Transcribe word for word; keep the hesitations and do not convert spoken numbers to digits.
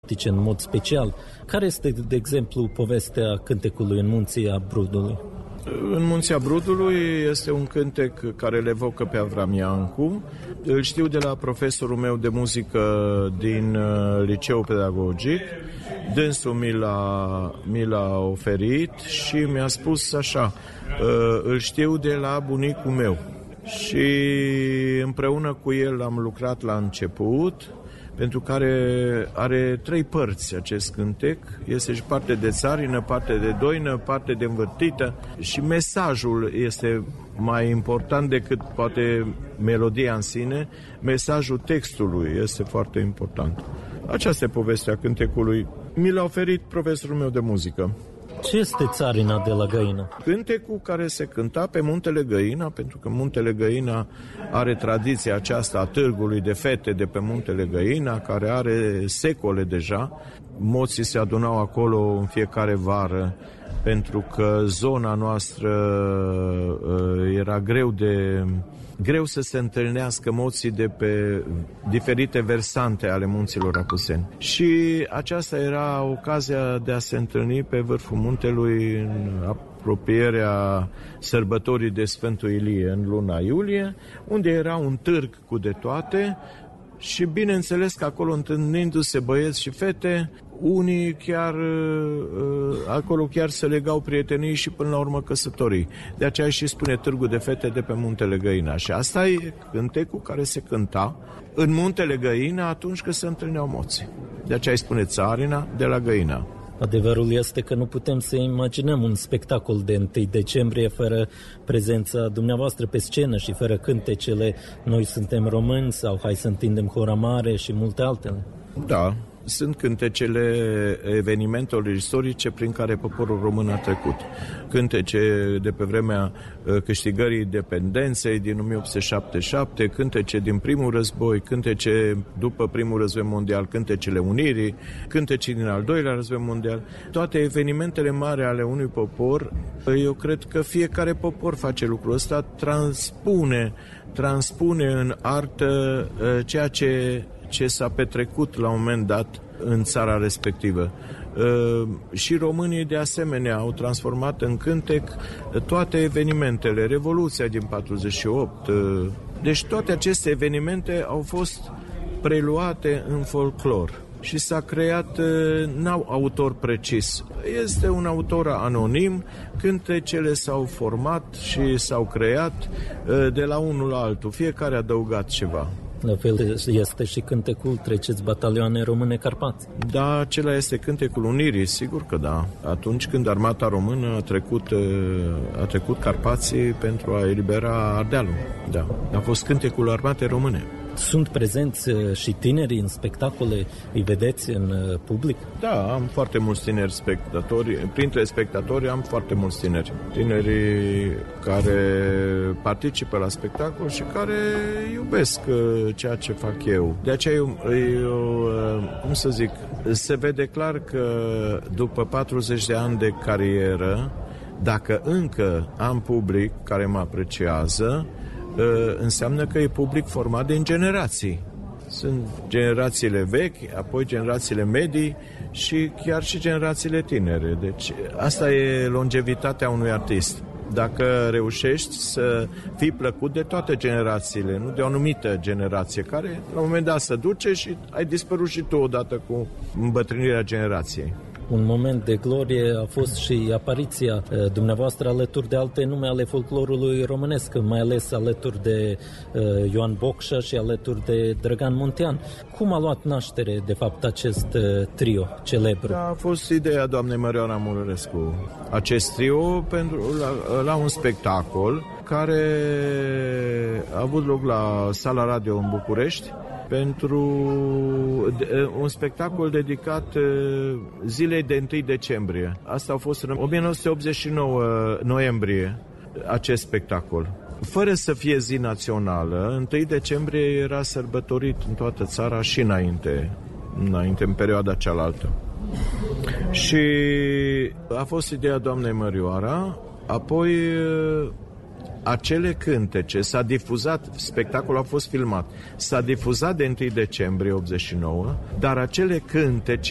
în mod special. Care este, de exemplu, povestea cântecului În munții Abrudului? În munții Abrudului este un cântec care le evocă pe Avram Iancu. Îl știu de la profesorul meu de muzică din liceul pedagogic. Dânsul mi l-a, mi l-a oferit și mi-a spus așa: îl știu de la bunicul meu. Și împreună cu el am lucrat la început, pentru care are trei părți acest cântec. Este și parte de țarină, parte de doină, parte de învârtită și mesajul este mai important decât poate melodia în sine. Mesajul textului este foarte important. Aceasta e povestea cântecului. Mi l-a oferit profesorul meu de muzică. Ce este țarina de la Găina? Cântecul care se cânta pe Muntele Găina, pentru că Muntele Găina are tradiția aceasta a târgului de fete de pe Muntele Găina, care are secole deja. Moții se adunau acolo în fiecare vară, pentru că zona noastră uh, era greu de... greu să se întâlnească moții de pe diferite versante ale munților Apuseni. Și aceasta era ocazia de a se întâlni pe vârful muntelui în apropierea sărbătorii de Sfântul Ilie în luna iulie, unde era un târg cu de toate și bineînțeles că acolo, întâlnindu-se băieți și fete, unii chiar acolo chiar se legau prietenii și până la urmă căsătorii. De aceea și spune Târgul de Fete de pe Muntele Găina. Și asta e cântecul care se cânta în Muntele Găina atunci când se întâlneau moții. De aceea îi spune țarina de la Găina. Adevărul este că nu putem să imaginăm un spectacol de întâi decembrie fără prezența dumneavoastră pe scenă și fără cântecele Noi suntem români sau Hai să întindem hora mare și multe altele. Da, sunt cântecele evenimentelor istorice prin care poporul român a trecut. Cântece de pe vremea câștigării independenței din o mie opt sute șaptezeci și șapte, cântece din primul război, cântece după primul război mondial, cântecele Unirii, cântece din al doilea război mondial. Toate evenimentele mari ale unui popor, eu cred că fiecare popor face lucrul ăsta, transpune, transpune în artă ceea ce ce s-a petrecut la un moment dat în țara respectivă. Uh, și românii de asemenea au transformat în cântec toate evenimentele, Revoluția din patruzeci și opt. Uh, deci toate aceste evenimente au fost preluate în folclor și s-a creat, uh, n-au autor precis. Este un autor anonim, cântecele s-au format și s-au creat uh, de la unul la altul, fiecare a adăugat ceva. La fel este și cântecul Treceți batalioane române Carpați. Da, acela este cântecul Unirii, sigur că da. Atunci când armata română a trecut, a trecut Carpații pentru a elibera Ardealul. Da, a fost cântecul armatei române. Sunt prezenți și tinerii în spectacole? Îi vedeți în public? Da, am foarte mulți tineri spectatori. Printre spectatori am foarte mulți tineri. Tinerii care participă la spectacol și care iubesc ceea ce fac eu. De aceea eu, eu cum să zic, se vede clar că după patruzeci de ani de carieră, dacă încă am public care mă apreciază, înseamnă că e public format din generații. Sunt generațiile vechi, apoi generațiile medii și chiar și generațiile tinere. Deci asta e longevitatea unui artist. Dacă reușești să fii plăcut de toate generațiile, nu de o anumită generație, care la un moment dat se duce și ai dispărut și tu odată cu îmbătrânirea generației. Un moment de glorie a fost și apariția dumneavoastră alături de alte nume ale folclorului românesc, mai ales alături de uh, Ioan Bocșa și alături de Drăgan Muntean. Cum a luat naștere, de fapt, acest uh, trio celebru? A fost ideea doamnei Mărioara Murărescu. Acest trio pentru, la, la un spectacol care a avut loc la Sala Radio în București, pentru un spectacol dedicat zilei de întâi decembrie. Asta a fost în o mie nouă sute optzeci și nouă noiembrie, acest spectacol. Fără să fie zi națională, întâi decembrie era sărbătorit în toată țara și înainte, înainte în perioada cealaltă. Și a fost ideea doamnei Mărioara, apoi acele cântece, s-a difuzat, spectacolul a fost filmat, s-a difuzat de întâi decembrie optzeci și nouă, dar acele cântece